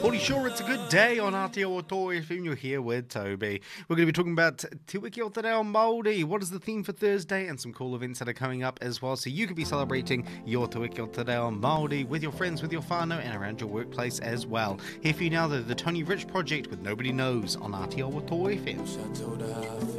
Pretty sure it's a good day on Aotearoa FM. You're here with Toby. We're going to be talking about Te Wiki o Te Reo Māori. What is the theme for Thursday? And some cool events that are coming up as well. So you could be celebrating your Te Wiki o Te Reo Māori with your friends, with your whānau, and around your workplace as well. Here for you now, the Tony Rich Project with Nobody Knows on Aotearoa FM.